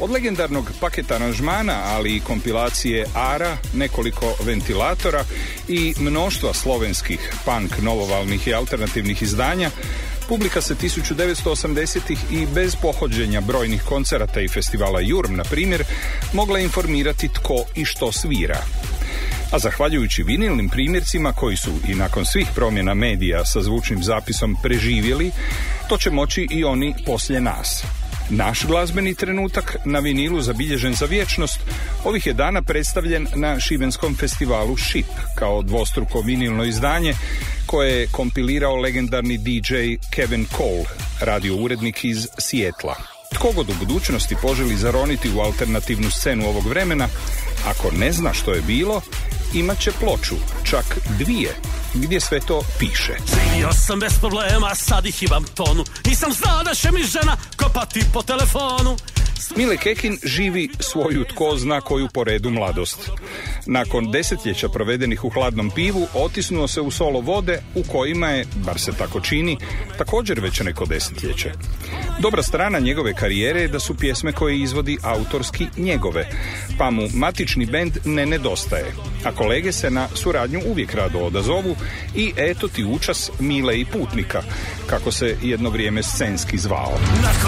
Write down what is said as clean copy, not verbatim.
Od legendarnog paket aranžmana, ali i kompilacije Ara, nekoliko ventilatora i mnoštva slovenskih punk, novovalnih i alternativnih izdanja, publika se 1980-ih i bez pohođenja brojnih koncerata i festivala Jurm, na primjer, mogla informirati tko i što svira. A zahvaljujući vinilnim primjercima koji su i nakon svih promjena medija sa zvučnim zapisom preživjeli, to će moći i oni poslije nas. Naš glazbeni trenutak na vinilu zabilježen za vječnost ovih je dana predstavljen na šibenskom festivalu Šip kao dvostruko vinilno izdanje koje je kompilirao legendarni DJ Kevin Cole, radio urednik iz Sijetla. Tko god u budućnosti poželi zaroniti u alternativnu scenu ovog vremena, ako ne zna što je bilo, imat će ploču, čak dvije, gdje sve to piše. Živio sam bez problema, sad ih imam tonu. Nisam znao da će mi žena kopati po telefonu. Mile Kekin živi svoju tko zna koju po redu mladost. Nakon desetljeća provedenih u hladnom pivu, otisnuo se u solo vode u kojima je, bar se tako čini, također već neko desetljeće. Dobra strana njegove karijere je da su pjesme koje izvodi autorski njegove, pa mu matični bend ne nedostaje, a kolege se na suradnju uvijek rado odazovu i eto ti učas Mile i Putnika, kako se jedno vrijeme scenski zvao.